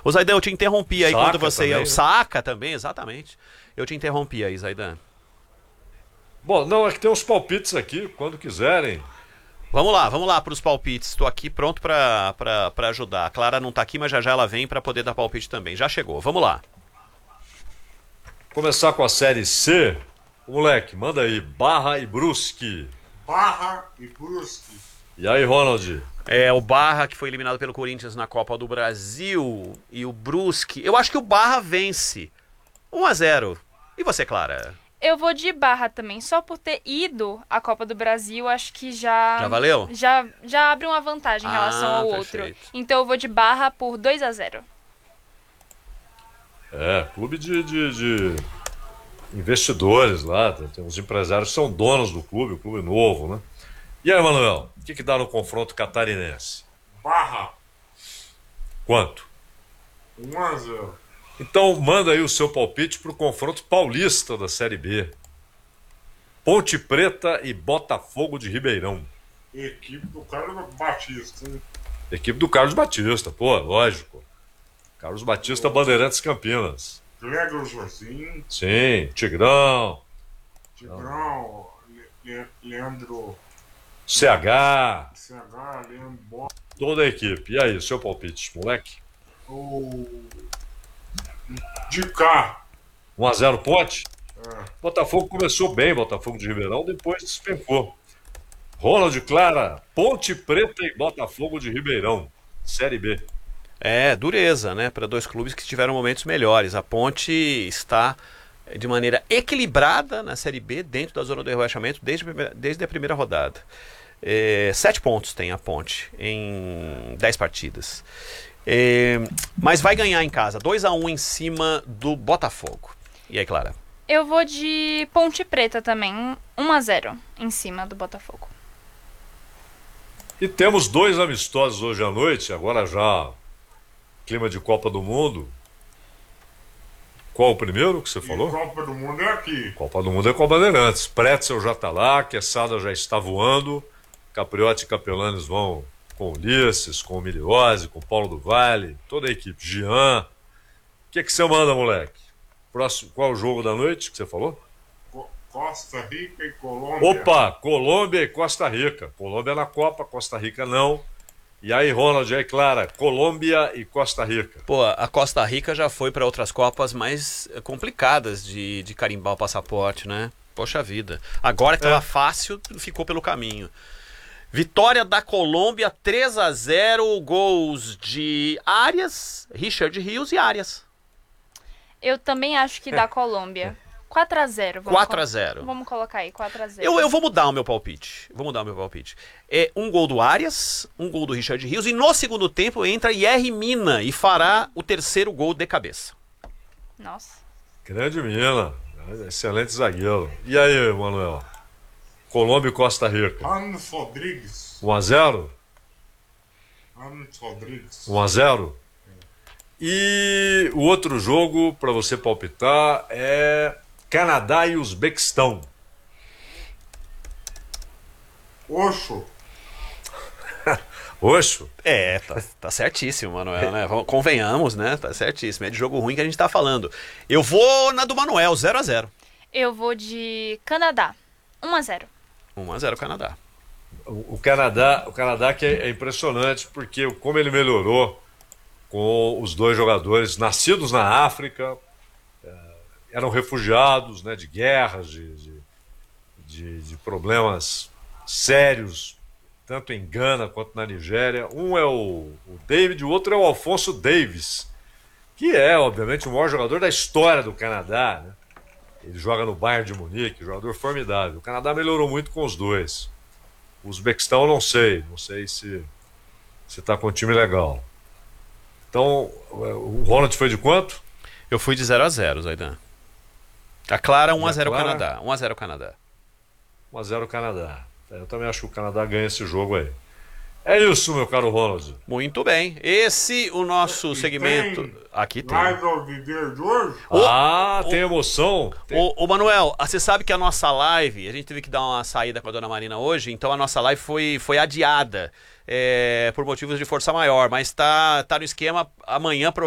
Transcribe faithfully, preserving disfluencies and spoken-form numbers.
Ô, Zaidan, eu te interrompi aí Saka quando você ia... também, O né? Saka também, exatamente. Eu te interrompi aí, Zaidan. Bom, não, é que tem uns palpites aqui, quando quiserem. Vamos lá, vamos lá para os palpites. Estou aqui pronto para ajudar. A Clara não está aqui, mas já já ela vem para poder dar palpite também. Já chegou, vamos lá. Começar com a Série C. Moleque, manda aí, Barra e Brusque. Barra e Brusque. E aí, Ronald? É, o Barra, que foi eliminado pelo Corinthians na Copa do Brasil, e o Brusque. Eu acho que o Barra vence. um a zero. E você, Clara? Eu vou de Barra também, só por ter ido à Copa do Brasil, acho que já... Já valeu? Já, já abre uma vantagem em relação Ah, ao perfeito. outro. Então eu vou de Barra por dois a zero. É, clube de, de, de investidores lá, tem uns empresários que são donos do clube, o clube novo, né? E aí, Manuel, o que, que dá no confronto catarinense? Barra. Quanto? um a zero. Então manda aí o seu palpite pro confronto paulista da Série B. Ponte Preta e Botafogo de Ribeirão. Equipe do Carlos Batista, hein? Equipe do Carlos Batista, pô, lógico. Carlos Batista, Bandeirantes Campinas. Cleber Jorginho, Sim, Tigrão, Tigrão, Le- Le- Leandro C H, C H, Leandro Bo... toda a equipe. E aí, seu palpite, moleque? o de cá. um a zero Ponte? É. Botafogo começou bem, Botafogo de Ribeirão, depois despencou. Ronald Clara, Ponte Preta e Botafogo de Ribeirão, Série B. É, dureza, né? Para dois clubes que tiveram momentos melhores. A Ponte está de maneira equilibrada na Série B, dentro da zona do rebaixamento, desde, a primeira- desde a primeira rodada. É, sete pontos tem a Ponte em dez partidas. É, mas vai ganhar em casa, dois a um em cima do Botafogo. E aí, Clara? Eu vou de Ponte Preta também, um a zero em cima do Botafogo. E temos dois amistosos hoje à noite, agora já clima de Copa do Mundo. Qual o primeiro que você E falou? Copa do Mundo é aqui. Copa do Mundo é com a Bandeirantes. Pretzel já está lá, Quesada já está voando, Capriotti e Capelanes vão com Ulisses, com o Miliose, com o Paulo do Vale, toda a equipe, Jean. O que, que você manda, moleque? Próximo, qual o jogo da noite que você falou? Co- Costa Rica e Colômbia. Opa, Colômbia e Costa Rica. Colômbia na Copa, Costa Rica não. E aí, Ronald, e aí, Clara, Colômbia e Costa Rica. Pô, a Costa Rica já foi para outras Copas mais complicadas de, de carimbar o passaporte, né? Poxa vida. Agora que estava É. fácil, ficou pelo caminho. Vitória da Colômbia, três a zero, gols de Arias, Richard Rios e Arias. Eu também acho que da Colômbia. quatro a zero. vamos quatro a colo- zero. Vamos colocar aí, quatro a zero. Eu, eu vou mudar o meu palpite. Vou mudar o meu palpite. É um gol do Arias, um gol do Richard Rios, e no segundo tempo entra Yerry Mina e fará o terceiro gol de cabeça. Nossa. Grande mina, excelente zagueiro. E aí, Manuel? Colômbia e Costa Rica. Ramos Rodrigues. um a zero? Ramos Rodrigues. um a zero? E o outro jogo para você palpitar é Canadá e Uzbequistão. Oxo. Oxo? É, tá, tá certíssimo, Manuel, né? Vamos- Convenhamos, né? Tá certíssimo. É de jogo ruim que a gente tá falando. Eu vou na do Manuel, zero a zero. Eu vou de Canadá, um a zero. um a zero Canadá. O o Canadá, o Canadá que é é impressionante porque como ele melhorou com os dois jogadores nascidos na África, eh, eram refugiados, né, de guerras, de, de, de- de problemas sérios, tanto em Gana quanto na Nigéria. Um é o, o David, o outro é o Alfonso Davis, que é, obviamente, o maior jogador da história do Canadá, né? Ele joga no Bayern de Munique, jogador formidável. O Canadá melhorou muito com os dois. O Uzbequistão eu não sei, não sei se se tá com um time legal. Então, o Ronald foi de quanto? Eu fui de zero a zero, Zaidan. A Clara, um a zero E a Clara? Canadá. um a zero Canadá. um a zero Canadá. Eu também acho que o Canadá ganha esse jogo aí. É isso, meu caro Ronald. Muito bem. Esse o nosso E tem- Aqui Aqui tem. Live ao viver de hoje? Ô, ah, ô, tem emoção? Tem- Ô, ô Manuel, ah, você sabe que a nossa live, a gente teve que dar uma saída com a dona Marina hoje, então a nossa live foi, foi adiada é, por motivos de força maior, mas tá, tá no esquema amanhã.